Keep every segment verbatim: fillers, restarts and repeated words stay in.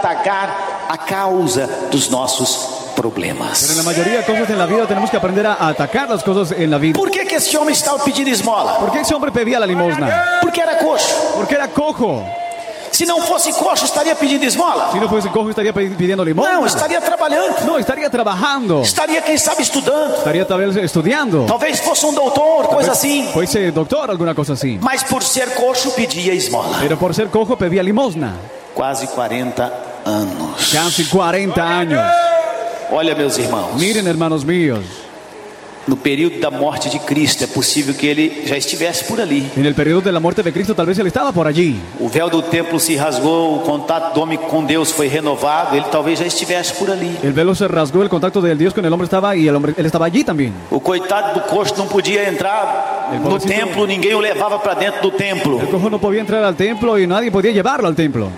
atacar a causa dos nossos problemas. Pero en la mayoría de cosas en la vida tenemos que aprender a atacar las cosas en la vida. Por que que esse homem estava pedindo esmola? ¿Por qué ese hombre pedía la limosna? Porque era coxo. Porque era cojo. Se não fosse coxo, estaria pedindo esmola? Si no fuese cojo, estaría pidiendo limosna. Não, estaria trabalhando. No, estaría trabajando. Estaria, quem sabe, estudando. Estaría tal vez estudiando. Talvez fosse um doutor, coisa assim. Fuese doctor, alguna cosa así. Mas por ser coxo, pedia esmola. Pero por ser cojo pedía limosna. Quase quarenta anos. Casi cuarenta años. Olha, meus irmãos. Miren, hermanos míos. No período da morte de Cristo, é possível que ele já estivesse por ali. En el periodo de la muerte de Cristo, tal vez él estaba por allí. O véu do templo se rasgou, o contato do homem com Deus foi renovado, ele talvez já estivesse por ali. El velo se rasgó, el contacto del Dios con el hombre estaba y el hombre, él estaba allí también. O coitado do coxo não podia entrar no templo, ninguém o levava para dentro do templo. El cojo no podía entrar al templo y nadie podía llevarlo al templo.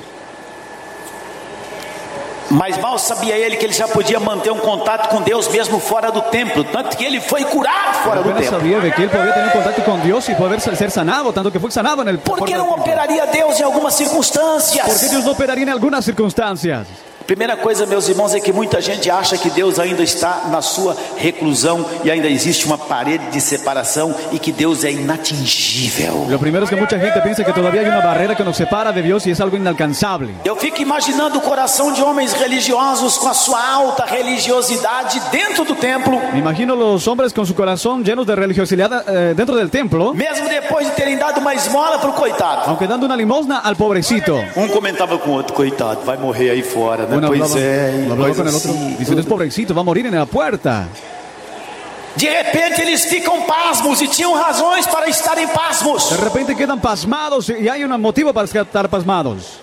Mas mal sabia ele que ele já podia manter um contato com Deus mesmo fora do templo, tanto que ele foi curado fora do Apenas templo. sabía de que él podía tener un contacto con Dios y poder ser sanado, tanto que fue sanado en el Por que fuera del não templo. operaria Deus em algumas circunstâncias? ¿Por qué Dios no operaría en algunas circunstancias? Primeira coisa, meus irmãos, é que muita gente acha que Deus ainda está na sua reclusão e ainda existe uma parede de separação e que Deus é inatingível. Lo primero es que mucha gente piensa que todavía hay una barrera que nos separa de Dios y es algo inalcanzable. Eu fico imaginando o coração de homens religiosos com a sua alta religiosidade dentro do templo, Me imagino los hombres con su corazón llenos de religiosidad eh, dentro del templo, mesmo depois de terem dado uma esmola para o coitado. aunque dando una limosna al pobrecito. Um comentava com o outro, coitado, vai morrer aí fora, né? Uno Pois hablaba, é, uno hablaba coisa con el otro, assim, diciendo, es tudo. pobrecito, va a morir en la puerta. De repente eles ficam pasmos e tinham razões para estarem pasmos. De repente quedan pasmados y hay un motivo para estar pasmados.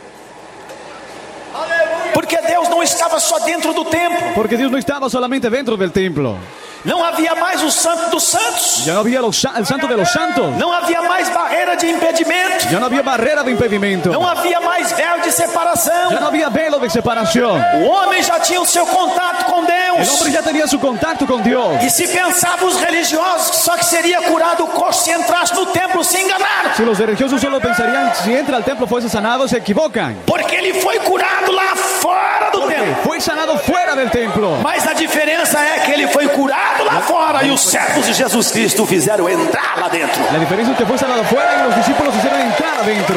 Porque Deus não estava só dentro do templo. Porque Dios no estaba solamente dentro del templo. Não havia mais o santo dos santos. Ya no había los, el santo de los santos. Não havia mais barreira de impedimento. Ya no había barrera de impedimento. Não havia mais véu de separação. Ya no había velo de separación. O homem já tinha o seu contato com El Deus. hombre ya tenía su contacto con Dios. E se pensavam os religiosos que só que seria curado o coxo se entrasse no templo, se enganaram. Si los religiosos solo pensarían si entra al templo fuese sanado, se equivocan. Porque ele foi curado lá fora do Porque templo. fue sanado fuera del templo. Mas a diferença é que ele foi curado lá fora e os servos de Jesus Cristo o fizeram entrar lá dentro. La diferencia es que fue sanado fuera y los discípulos hicieron entrar adentro.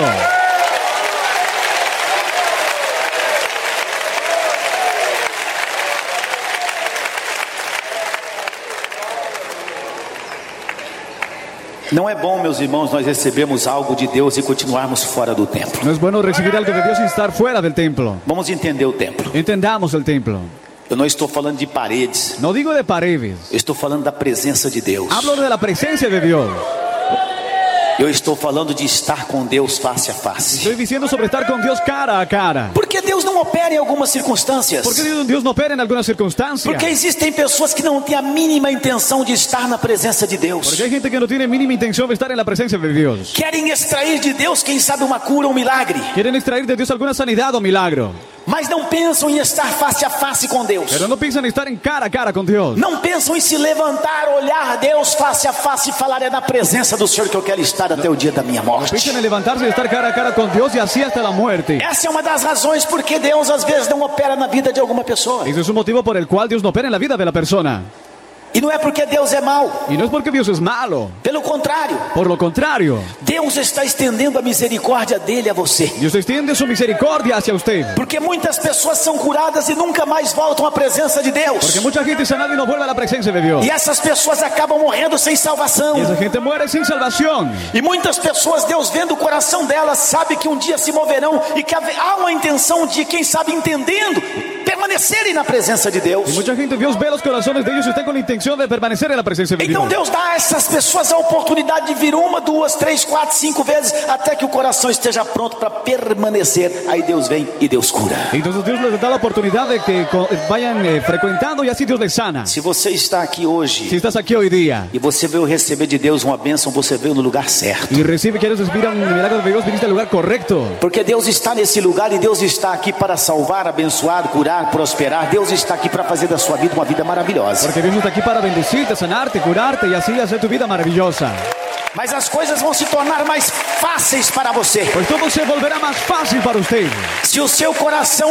Não é bom, meus irmãos, nós recebemos algo de Deus e continuarmos fora do templo. No es bueno recibir algo de Dios sin estar fuera del templo. Vamos entender o templo. Entendamos el templo. Eu não estou falando de paredes, No digo de paredes. eu estou falando da presença de Deus. Hablo de la presencia de Dios. Eu estou falando de estar com Deus face a face. Estoy diciendo sobre estar con Dios cara a cara. Porque Deus não opera em algumas circunstâncias. ¿Por qué Dios no opera en algunas circunstancias? Porque existem pessoas que não têm a mínima intenção de estar na presença de Deus. Porque hay gente que no tiene mínima intención de estar en la presencia de Dios. Querem extrair de Deus, quem sabe, uma cura, um milagre. Quieren extraer de Dios alguna sanidad o milagro. Mas não pensam em estar face a face com Deus. Pero no piensan en estar en cara a cara con Dios. Não pensam em se levantar, olhar Deus face a face e falar: é na presença do Senhor que eu quero estar até o dia da minha morte. Piensan en levantarse y estar cara a cara con Dios y así hasta la muerte. Essa é uma das razões porque Deus às vezes não opera na vida de alguma pessoa. Ese es un motivo por el cual Dios no opera en la vida de la persona. E não é porque Deus é mau. Y no es porque Dios es malo. Pelo contrário, Por lo contrario, Deus está estendendo a misericórdia dele a você. Dios extiende su misericordia hacia usted. Porque muitas pessoas são curadas e nunca mais voltam à presença de Deus. Porque mucha gente sanada y no vuelve a la presencia de Dios. E essas pessoas acabam morrendo sem salvação. Y esa gente muere sin salvación. E muitas pessoas, Deus vendo o coração delas, sabe que um dia se moverão e que há uma intenção de, quem sabe, entendendo, permanecerem na presença de Y Deus. mucha gente, Dios ve los corazones de ellos y está con la intención de permanecer en la presencia de Então Dios. Deus dá a essas pessoas a oportunidade de vir uma, duas, três, quatro, cinco vezes até que o coração esteja pronto para permanecer. Aí Deus vem e Deus cura. Entonces Dios les da la oportunidad de que co- vayan eh, frecuentando y así Dios les sana. Se você está aqui Si hoje estás aquí hoy día e você veio receber de Deus uma bênção, você veio no lugar certo. y recibe, quieres recibir un milagro de Dios, viniste al lugar correcto. Porque Deus está nesse lugar e Deus está aqui para salvar, abençoar, curar, prosperar. Deus está aqui para fazer da sua vida uma vida maravilhosa. Porque Dios está aquí para bendecirte, sanarte, curarte y así hacer tu vida maravillosa. Mas as coisas vão se tornar mais fáceis para você Pues todo se volverá más fácil para usted. se o seu coração